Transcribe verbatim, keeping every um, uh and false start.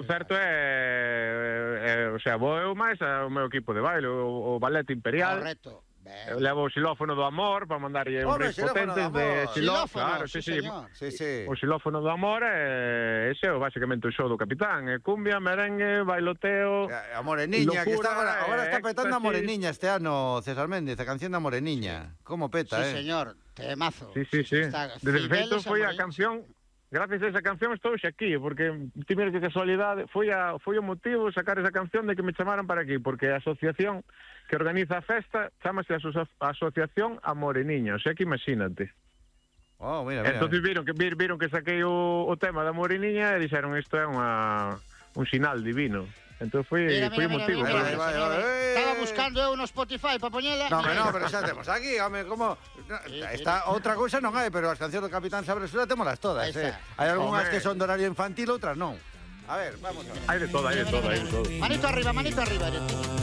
certo é, é, o sea, vou eu máis o meu equipo de baile, o, o Ballet Imperial. Correcto. Eu levo o xilófono do amor para mandarlle un riff potentes de xilófono, claro, sí, sí, sí, sí. O xilófono do amor é ese é basicamente o show do capitán, é cumbia, merengue, bailoteo, a Moreniña, que está agora, agora está petando a Moreniña este ano, César Méndez, a canción da Moreniña. Como peta, sí, eh? Sí, señor, temazo. Sí, sí, sí. De feito foi a canción. Gracias a esa canción estou xe aquí, porque ti mira que casualidade, foi, a, foi o motivo sacar esa canción de que me chamaran para aquí, porque a asociación que organiza a festa chamase a Asociación a Moreniña, o sea que imagínate. Oh, mira, mira. Entonces viron que, viron que saquei o, o tema da Moreniña e dixeron isto é unha, un sinal divino. Entón foi, mira, foi mira, o motivo. Mira, mira, mira, mira, mira, mira. Estaba buscando eu no Spotify para poñela. No, no, pero xa temos aquí, home, como... Sí, está, sí, outra cousa non hai, pero as cancións do Capitán Sabrosura témolas todas, eh. Hai algunhas que son de horario infantil, outras non. A ver, vamos a ver. Hai de todo, hai de todo, hai de todo. Manito arriba, manito arriba.